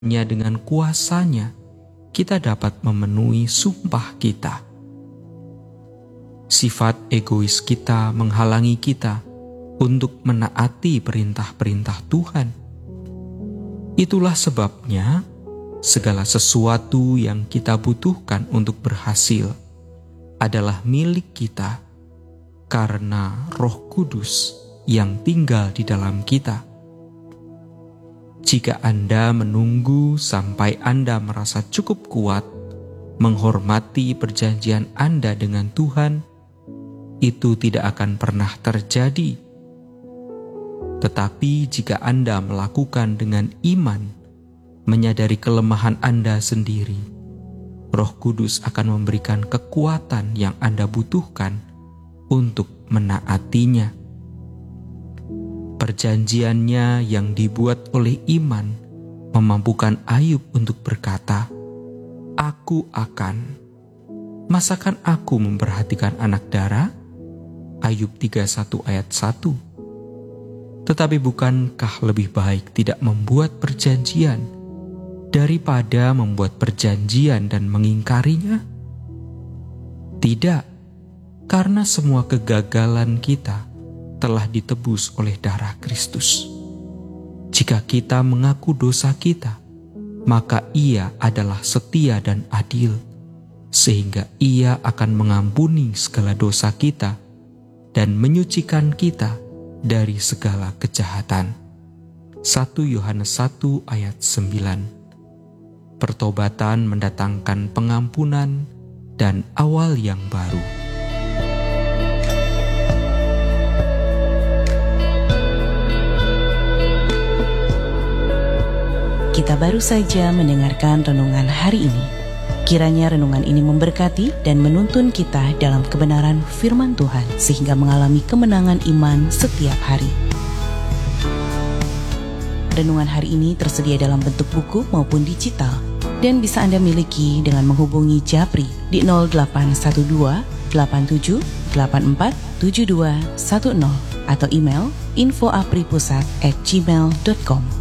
hanya dengan kuasa-Nya kita dapat memenuhi sumpah kita. Sifat egois kita menghalangi kita untuk menaati perintah-perintah Tuhan. Itulah sebabnya segala sesuatu yang kita butuhkan untuk berhasil adalah milik kita karena Roh Kudus yang tinggal di dalam kita. Jika Anda menunggu sampai Anda merasa cukup kuat menghormati perjanjian Anda dengan Tuhan, itu tidak akan pernah terjadi. Tetapi jika Anda melakukan dengan iman, menyadari kelemahan Anda sendiri, Roh Kudus akan memberikan kekuatan yang Anda butuhkan untuk menaatinya. Perjanjiannya yang dibuat oleh iman memampukan Ayub untuk berkata, "Aku akan." Masakan aku memperhatikan anak dara? Ayub 31 ayat 1. Tetapi bukankah lebih baik tidak membuat perjanjian daripada membuat perjanjian dan mengingkarinya? Tidak, karena semua kegagalan kita telah ditebus oleh darah Kristus. Jika kita mengaku dosa kita, maka Ia adalah setia dan adil, sehingga Ia akan mengampuni segala dosa kita dan menyucikan kita dari segala kejahatan. 1 Yohanes 1 ayat 9. Pertobatan mendatangkan pengampunan dan awal yang baru. Kita baru saja mendengarkan renungan hari ini. Kiranya renungan ini memberkati dan menuntun kita dalam kebenaran firman Tuhan sehingga mengalami kemenangan iman setiap hari. Renungan hari ini tersedia dalam bentuk buku maupun digital dan bisa Anda miliki dengan menghubungi Japri di 0812 87 84 7210 atau email info@apripusat@gmail.com.